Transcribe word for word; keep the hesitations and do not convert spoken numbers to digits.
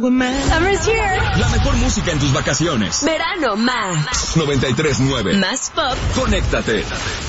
Summer's here. La mejor música en tus vacaciones. Verano más. noventa y tres nueve. Más pop. Conéctate.